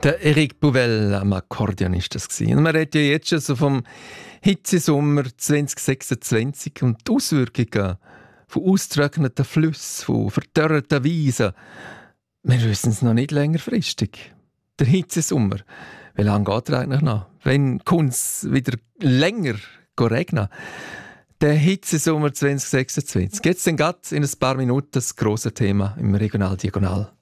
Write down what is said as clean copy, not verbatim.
Der Eric Pouvel am Akkordeon ist das gewesen. Und man redet ja jetzt schon so vom Hitzesommer 2026 und die Auswirkungen von ausgetrockneten Flüssen, von verdörrten Wiesen. Wir wissen es noch nicht längerfristig. Der Hitzesommer, wie lange geht er eigentlich noch? Wenn kommt es wieder länger regnen? Der Hitzesommer 2026. Jetzt dann gerade in ein paar Minuten das grosse Thema im Regionaldiagonal.